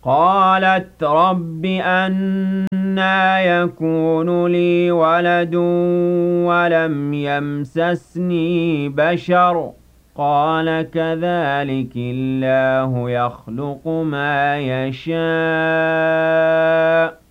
قالت رب أنى يكون لي ولد ولم يمسسني بشر قال كذلك الله يخلق ما يشاء